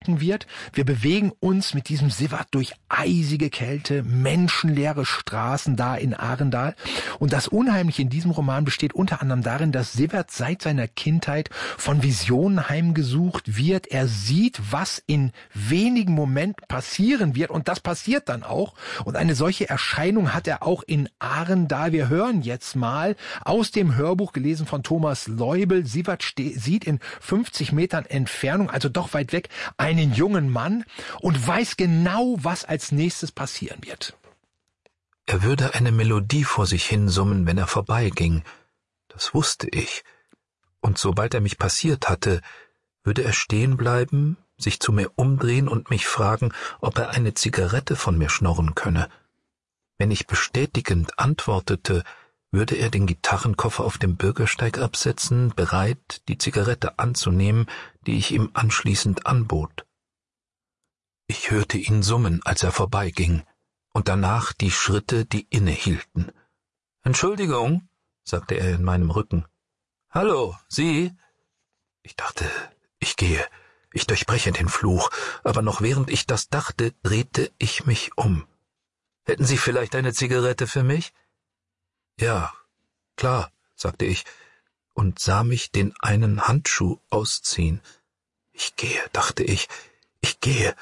entdecken wird. Wir bewegen uns mit diesem Sivat durch eisige Kälte, menschenleere Straßen da in Arendal. Und das Unheimliche in diesem Roman besteht unter anderem darin, dass Sivat seit seiner Kindheit von Visionen heimgesucht wird. Er sieht, was in wenigen Momenten passieren wird, und das passiert dann auch. Und eine solche Erscheinung hat er auch in Arendal. Wir hören jetzt mal aus dem Hörbuch, gelesen von Thomas Leubel. Sivat sieht in 50 Metern Entfernung, also doch weit weg, einen jungen Mann und weiß genau, was als nächstes passieren wird. Er würde eine Melodie vor sich hin summen, wenn er vorbeiging. Das wusste ich. Und sobald er mich passiert hatte, würde er stehen bleiben, sich zu mir umdrehen und mich fragen, ob er eine Zigarette von mir schnorren könne. Wenn ich bestätigend antwortete, würde er den Gitarrenkoffer auf dem Bürgersteig absetzen, bereit, die Zigarette anzunehmen, die ich ihm anschließend anbot. Ich hörte ihn summen, als er vorbeiging, und danach die Schritte, die innehielten. »Entschuldigung«, sagte er in meinem Rücken. »Hallo, Sie?« Ich dachte, ich gehe, ich durchbreche den Fluch, aber noch während ich das dachte, drehte ich mich um. »Hätten Sie vielleicht eine Zigarette für mich?« »Ja, klar«, sagte ich und sah mich den einen Handschuh ausziehen. »Ich gehe«, dachte ich, »ich gehe,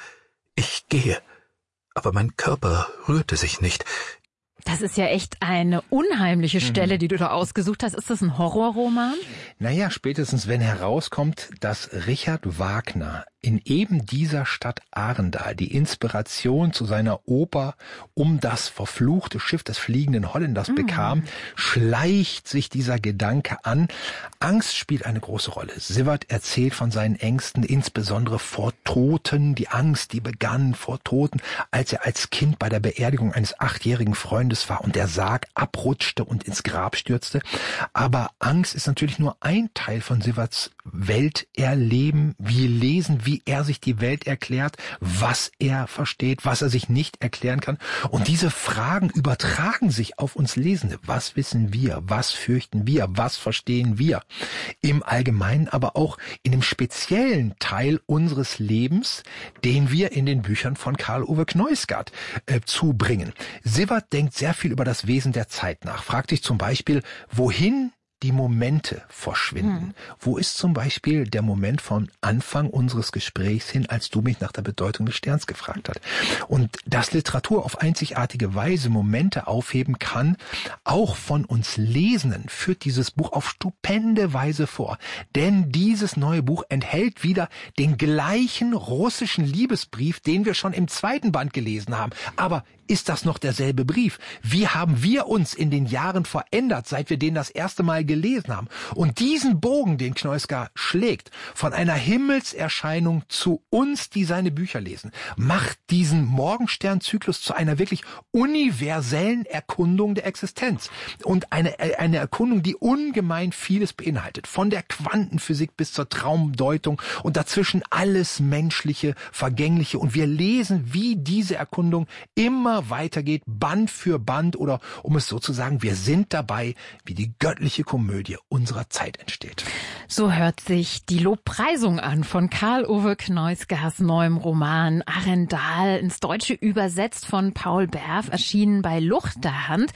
aber mein Körper rührte sich nicht. Das ist ja echt eine unheimliche Stelle, die du da ausgesucht hast. Ist das ein Horrorroman? Naja, spätestens wenn herauskommt, dass Richard Wagner in eben dieser Stadt Arendal die Inspiration zu seiner Oper um das verfluchte Schiff des fliegenden Holländers bekam, schleicht sich dieser Gedanke an. Angst spielt eine große Rolle. Sivat erzählt von seinen Ängsten, insbesondere vor Toten. Die Angst, die begann vor Toten, als er als Kind bei der Beerdigung eines 8-jährigen Freundes war und der Sarg abrutschte und ins Grab stürzte. Aber Angst ist natürlich nur ein Teil von Sivats Welterleben. Wir lesen, wie er sich die Welt erklärt, was er versteht, was er sich nicht erklären kann. Und diese Fragen übertragen sich auf uns Lesende. Was wissen wir? Was fürchten wir? Was verstehen wir? Im Allgemeinen, aber auch in dem speziellen Teil unseres Lebens, den wir in den Büchern von Karl-Ove Knausgard zubringen. Sivat denkt sehr viel über das Wesen der Zeit nach. Fragt sich zum Beispiel, wohin die Momente verschwinden. Wo ist zum Beispiel der Moment vom Anfang unseres Gesprächs hin, als du mich nach der Bedeutung des Sterns gefragt hast? Und dass Literatur auf einzigartige Weise Momente aufheben kann, auch von uns Lesenden, führt dieses Buch auf stupende Weise vor. Denn dieses neue Buch enthält wieder den gleichen russischen Liebesbrief, den wir schon im 2. Band gelesen haben. Aber ist das noch derselbe Brief? Wie haben wir uns in den Jahren verändert, seit wir den das erste Mal gelesen haben? Und diesen Bogen, den Knausgard schlägt, von einer Himmelserscheinung zu uns, die seine Bücher lesen, macht diesen Morgensternzyklus zu einer wirklich universellen Erkundung der Existenz. Und eine Erkundung, die ungemein vieles beinhaltet. Von der Quantenphysik bis zur Traumdeutung und dazwischen alles Menschliche, Vergängliche. Und wir lesen, wie diese Erkundung immer weitergeht, Band für Band, oder um es so zu sagen, wir sind dabei, wie die göttliche Komödie unserer Zeit entsteht. So hört sich die Lobpreisung an von Karl-Ove Knausgards neuem Roman Arendal, ins Deutsche übersetzt von Paul Berf, erschienen bei Luchterhand.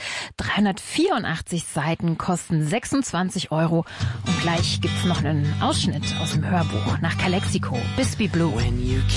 384 Seiten, kosten 26 €. Und gleich gibt's noch einen Ausschnitt aus dem Hörbuch nach Calexico, Bisbee Blue.